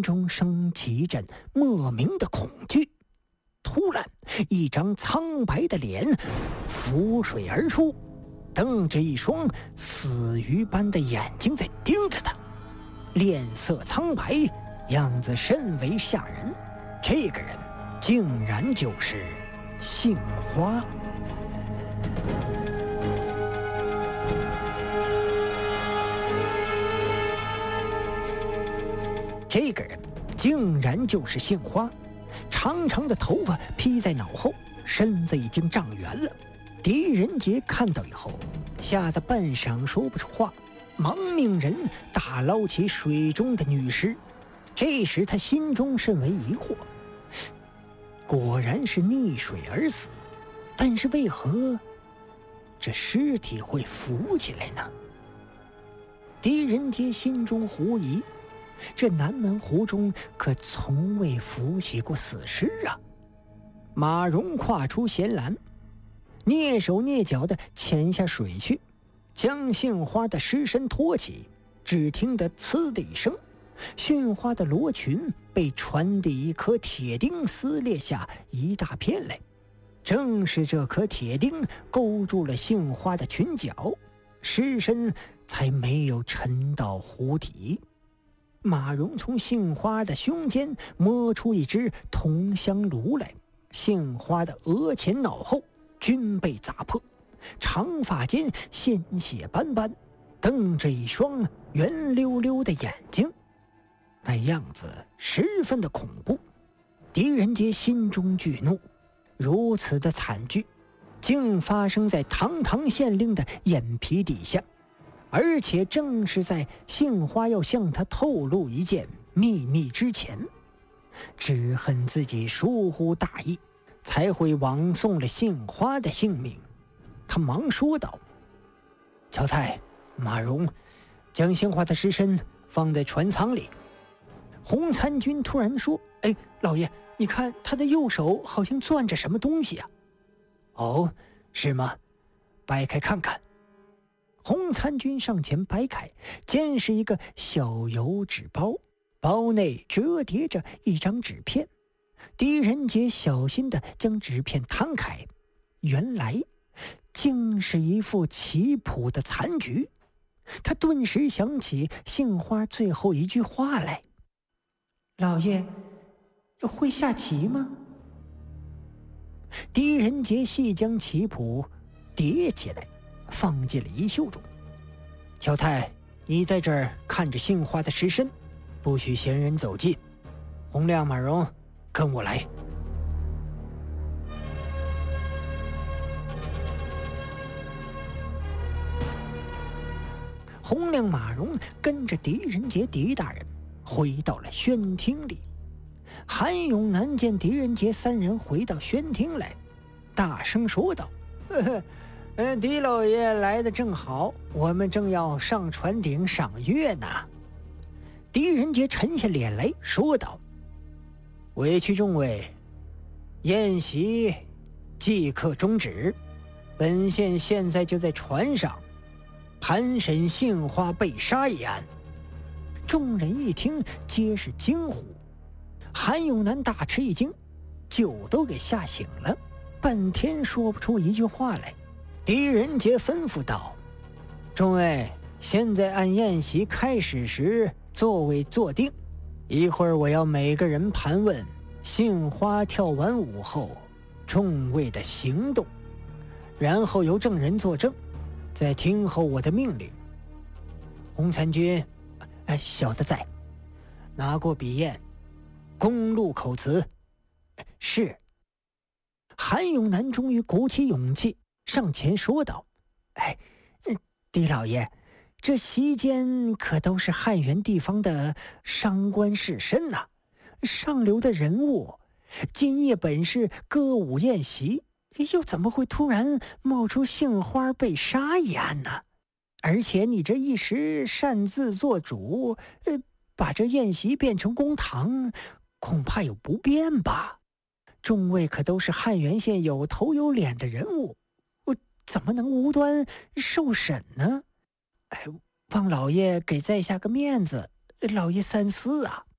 中升起一阵莫名的恐惧。突然，一张苍白的脸浮水而出，瞪着一双死鱼般的眼睛在盯着他，脸色苍白，样子甚为吓人。这个人竟然就是杏花。这个人竟然就是杏花，长长的头发披在脑后，身子已经长圆了。狄仁杰看到以后，吓得半晌说不出话，忙命人打捞起水中的女尸。这时他心中甚为疑惑，果然是溺水而死，但是为何这尸体会浮起来呢？狄仁杰心中狐疑，这南门湖中可从未浮起过死尸啊！马蓉跨出舷栏，蹑手蹑脚地潜下水去，将杏花的尸身托起。只听得呲的一声，杏花的罗裙被船底一颗铁钉撕裂下一大片来。正是这颗铁钉勾住了杏花的裙角，尸身才没有沉到湖底。马蓉从杏花的胸间摸出一只铜香炉来，杏花的额前脑后均被砸破，长发间鲜血斑斑，瞪着一双圆溜溜的眼睛，那样子十分的恐怖。狄仁杰心中惧怒，如此的惨剧竟发生在堂堂县令的眼皮底下，而且正是在杏花要向他透露一件秘密之前。只恨自己疏忽大意，才会枉送了杏花的性命。他忙说道：乔太、马蓉，将杏花的尸身放在船舱里。洪参军突然说：老爷，你看他的右手好像攥着什么东西啊。哦，是吗？掰开看看。洪参军上前掰开，见是一个小油纸包，包内折叠着一张纸片。狄仁杰小心地将纸片摊开，原来竟是一副棋谱的残局。他顿时想起杏花最后一句话来：老爷会下棋吗？狄仁杰细将棋谱叠起来，放进了衣袖中。乔太，你在这儿看着杏花的尸身，不许闲人走近。洪亮、马蓉，跟我来。洪亮、马蓉跟着狄仁杰、狄大人回到了宣厅里。韩永南见狄仁杰三人回到宣厅来，大声说道：狄老爷来得正好，我们正要上船顶赏月呢。狄仁杰沉下脸来说道：委屈众位，宴席即刻终止，本县现在就在船上盘审杏花被杀一案。众人一听皆是惊呼。韩永南大吃一惊，酒都给吓醒了，半天说不出一句话来。狄仁杰吩咐道：众位，现在按宴席开始时座位坐定，一会儿我要每个人盘问杏花跳完舞后众位的行动，然后由证人作证，再听候我的命令。洪参军，小的在。拿过笔砚，公录口词。是。韩永南终于鼓起勇气上前说道：狄老爷，这席间可都是汉源地方的商官士绅呐，上流的人物，今夜本是歌舞宴席，又怎么会突然冒出杏花被杀一案呢？而且你这一时擅自做主，把这宴席变成公堂，恐怕有不便吧？众位可都是汉源县有头有脸的人物，我怎么能无端受审呢？望老爷给在下个面子，老爷三思啊。